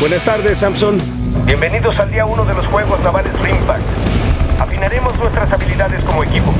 Buenas tardes, Samson. Bienvenidos al día 1 de los Juegos Navales Rimpak. Afinaremos nuestras habilidades como equipo.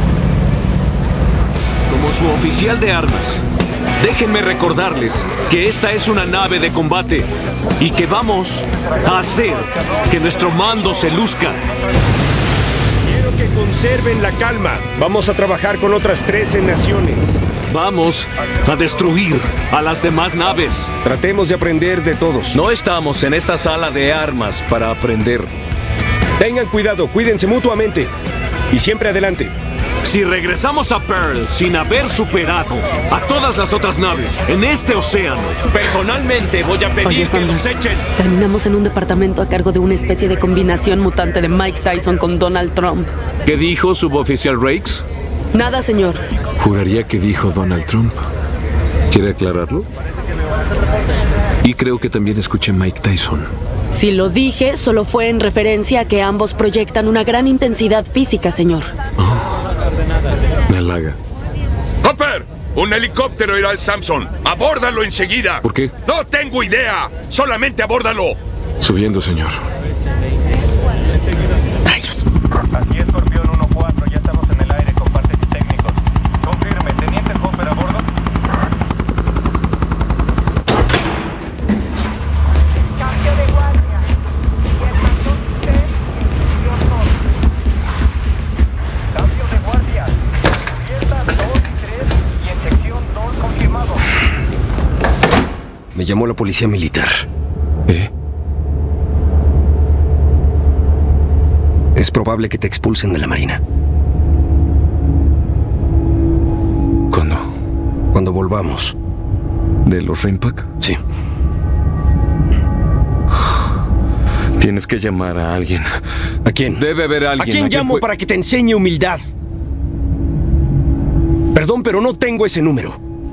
Como su oficial de armas, déjenme recordarles que esta es una nave de combate y que vamos a hacer que nuestro mando se luzca. Quiero que conserven la calma. Vamos a trabajar con otras 13 naciones. Vamos a destruir a las demás naves. Tratemos de aprender de todos. No estamos en esta sala de armas para aprender. Tengan cuidado, cuídense mutuamente. Y siempre adelante. Si regresamos a Pearl sin haber superado a todas las otras naves en este océano, personalmente voy a pedir que los echen. Terminamos en un departamento a cargo de una especie de combinación mutante de Mike Tyson con Donald Trump. ¿Qué dijo suboficial Rakes? Nada, señor. Juraría que dijo Donald Trump. ¿Quiere aclararlo? Y creo que también escuché Mike Tyson. Si lo dije, solo fue en referencia a que ambos proyectan una gran intensidad física, señor. Me halaga. ¡Hopper! ¡Un helicóptero irá al Samson! ¡Abórdalo enseguida! ¿Por qué? ¡No tengo idea! ¡Solamente abórdalo! Subiendo, señor. Rayos. Aquí Escorpión 1-4, ya estamos en el aire con partes técnicos. Confirme, Teniente Hopper a bordo. Cambio de guardia. Cambio de guardia. Cubiertas 2 y 3 y en sección 2 confirmado. Me llamó la policía militar. ¿Eh? Es probable que te expulsen de la Marina. ¿Cuándo? Cuando volvamos. ¿De los Rimpak? Sí. Tienes que llamar a alguien. ¿A quién? Debe haber ¿A alguien. quién llamo para que te enseñe humildad? Perdón, pero no tengo ese número.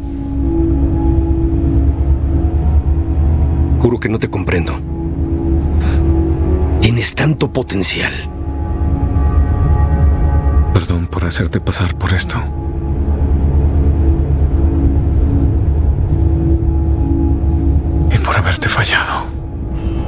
Juro que no te comprendo. Tienes tanto potencial. Perdón por hacerte pasar por esto. Y por haberte fallado.